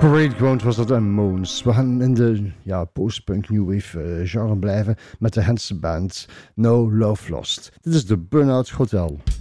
Parade Ground was dat en Moons. We gaan in de post-punk new wave genre blijven met de Hense band No Love Lost. Dit is de Burnout Hotel.